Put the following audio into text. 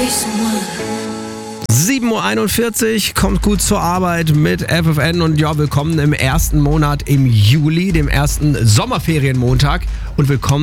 7:41 Uhr, kommt gut zur Arbeit mit FFN und ja, willkommen im ersten Monat im Juli, dem ersten Sommerferienmontag und willkommen